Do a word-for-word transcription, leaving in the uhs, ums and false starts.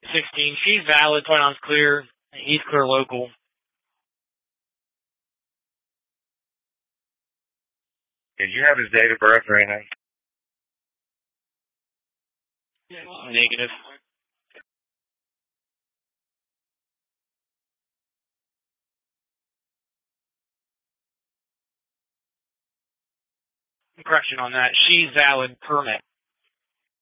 sixteen. She's valid. twenty-nine's clear. He's clear local. Did you have his date of birth or anything? Negative. Correction on that. She's valid permit.